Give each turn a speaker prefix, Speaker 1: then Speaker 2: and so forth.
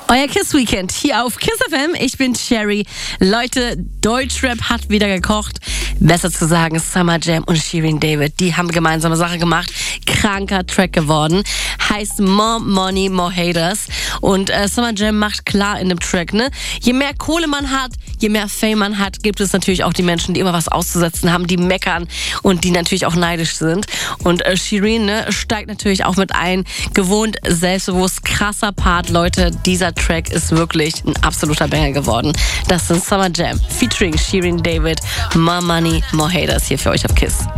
Speaker 1: Euer Kiss Weekend hier auf Kiss FM. Ich bin Sherry. Leute, Deutschrap hat wieder gekocht. Besser zu sagen, Summer Jam und Shirin David, die haben gemeinsame Sache gemacht. Kranker Track geworden. Heißt More Money, More Haters. Und Summer Jam macht klar in dem Track, ne? Je mehr Kohle man hat, je mehr Fame man hat, gibt es natürlich auch die Menschen, die immer was auszusetzen haben, die meckern und die natürlich auch neidisch sind. Und Shirin, ne, steigt natürlich auch mit ein. Gewohnt, selbstbewusst, krasser Part, Leute. Dieser Track ist wirklich ein absoluter Banger geworden. Das sind Summer Jam featuring Shirin David, More Money, More Haters hier für euch auf KISS.